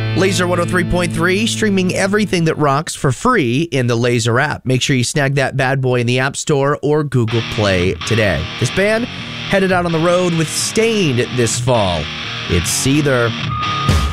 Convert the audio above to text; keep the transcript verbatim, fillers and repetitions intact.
Laser one oh three point three, streaming everything that rocks for free in the Laser app. Make sure you snag that bad boy in the App Store or Google Play today. This band headed out on the road with Staind this fall. It's Seether.